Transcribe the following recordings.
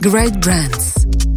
Great brands.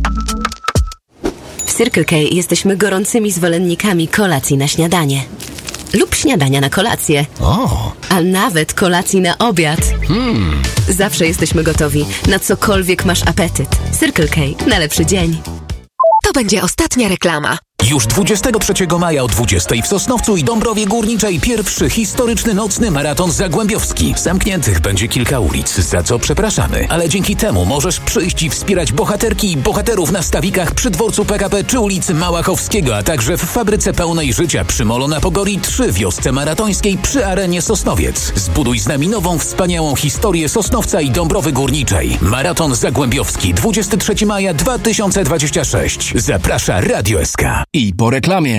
W Circle K jesteśmy gorącymi zwolennikami kolacji na śniadanie. Lub śniadania na kolację. A nawet kolacji na obiad. Zawsze jesteśmy gotowi na cokolwiek masz apetyt. Circle K. Na lepszy dzień. To będzie ostatnia reklama. Już 23 maja o 20 w Sosnowcu i Dąbrowie Górniczej pierwszy historyczny nocny maraton zagłębiowski. Zamkniętych będzie kilka ulic, za co przepraszamy, ale dzięki temu możesz przyjść i wspierać bohaterki i bohaterów na stawikach przy dworcu PKP czy ulicy Małachowskiego, a także w fabryce pełnej życia przy Molo na Pogorii 3, wiosce maratońskiej przy Arenie Sosnowiec. Zbuduj z nami nową, wspaniałą historię Sosnowca i Dąbrowy Górniczej. Maraton zagłębiowski 23 maja 2026. Zaprasza Radio SK. I po reklamie.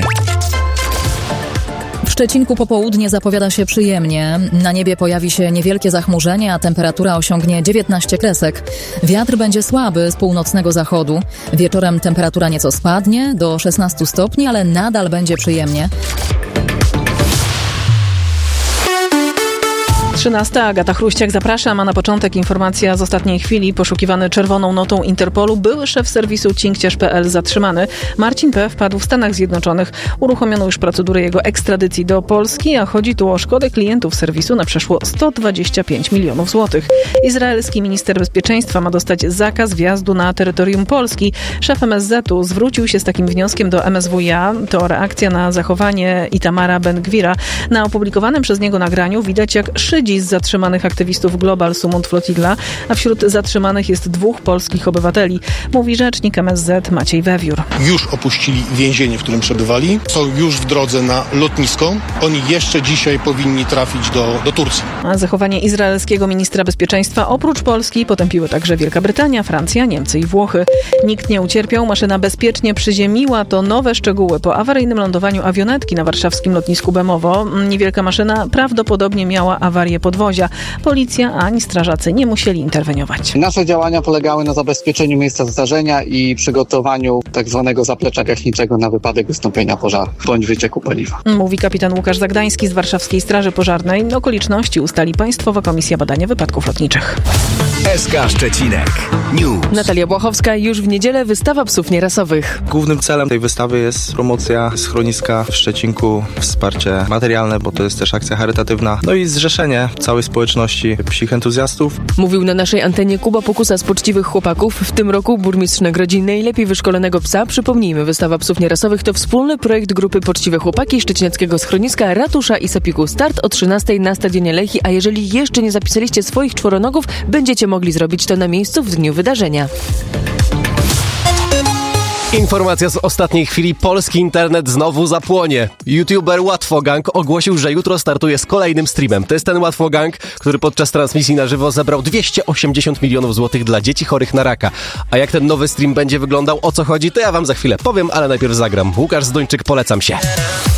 W Szczecinku popołudnie zapowiada się przyjemnie. Na niebie pojawi się niewielkie zachmurzenie, a temperatura osiągnie 19 kresek. Wiatr będzie słaby z północnego zachodu. Wieczorem temperatura nieco spadnie do 16 stopni, ale nadal będzie przyjemnie. 13. Agata Chruściak, zapraszam, a na początek informacja z ostatniej chwili. Poszukiwany czerwoną notą Interpolu były szef serwisu cinkciarz.pl zatrzymany. Marcin P. wpadł w Stanach Zjednoczonych. Uruchomiono już procedurę jego ekstradycji do Polski, a chodzi tu o szkodę klientów serwisu na przeszło 125 milionów złotych. Izraelski minister bezpieczeństwa ma dostać zakaz wjazdu na terytorium Polski. Szef MSZ-u zwrócił się z takim wnioskiem do MSWiA. To reakcja na zachowanie Itamara Ben-Gwira. Na opublikowanym przez niego nagraniu widać, jak szydzi z zatrzymanych aktywistów Global Sumund Flotilla, a wśród zatrzymanych jest 2 polskich obywateli, mówi rzecznik MSZ Maciej Wewiór. Już opuścili więzienie, w którym przebywali. Są już w drodze na lotnisko. Oni jeszcze dzisiaj powinni trafić do Turcji. A zachowanie izraelskiego ministra bezpieczeństwa oprócz Polski potępiły także Wielka Brytania, Francja, Niemcy i Włochy. Nikt nie ucierpiał, maszyna bezpiecznie przyziemiła. To nowe szczegóły po awaryjnym lądowaniu awionetki na warszawskim lotnisku Bemowo. Niewielka maszyna prawdopodobnie miała awarię podwozia. Policja ani strażacy nie musieli interweniować. Nasze działania polegały na zabezpieczeniu miejsca zdarzenia i przygotowaniu tak zwanego zaplecza gaśniczego na wypadek wystąpienia pożaru bądź wycieku paliwa. Mówi kapitan Łukasz Zagdański z Warszawskiej Straży Pożarnej. Okoliczności ustali Państwowa Komisja Badania Wypadków Lotniczych. SK Szczecinek News. Natalia Błachowska. Już w niedzielę wystawa psów nierasowych. Głównym celem tej wystawy jest promocja schroniska w Szczecinku, wsparcie materialne, bo to jest też akcja charytatywna, no i zrzeszenie całej społeczności psich entuzjastów. Mówił na naszej antenie Kuba Pokusa z Poczciwych Chłopaków. W tym roku burmistrz nagrodzi najlepiej wyszkolonego psa. Przypomnijmy, wystawa psów nierasowych to wspólny projekt grupy Poczciwe Chłopaki, szczecineckiego schroniska, ratusza i Sepiku. Start o 13:00 na stadionie Lechii, a jeżeli jeszcze nie zapisaliście swoich czworonogów, będziecie mogli zrobić to na miejscu w dniu wydarzenia. Informacja z ostatniej chwili. Polski internet znowu zapłonie. YouTuber Łatwogang ogłosił, że jutro startuje z kolejnym streamem. To jest ten Łatwogang, który podczas transmisji na żywo zebrał 280 milionów złotych dla dzieci chorych na raka. A jak ten nowy stream będzie wyglądał, o co chodzi, to ja wam za chwilę powiem, ale najpierw zagram. Łukasz Zduńczyk, polecam się.